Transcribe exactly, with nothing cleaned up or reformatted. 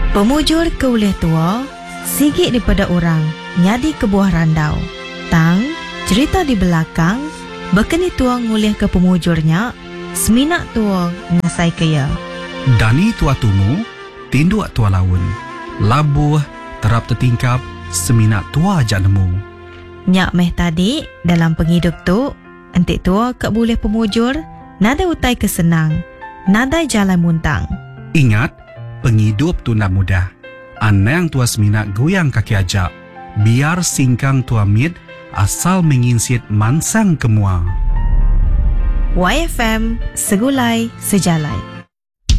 Pemujur ke uleh tua, sigit daripada orang, nyadi ke buah randau. Tang, cerita di belakang, bekeni tua ngulih ke pemujurnya, seminak tua ngasai kaya. Dani tua tumu, tindu tua laun. Labuh, terap tertingkap, seminak tua ajak nemu. Nyak meh tadi, dalam penghidup tu, entik tua ke boleh pemujur, nada utai kesenang, nada jalan muntang. Ingat, penghidup tu nak mudah. Anang tua seminak goyang kaki ajak. Biar singkang tua mit, asal menginsit mansang kemua. Y F M, segulai sejalai.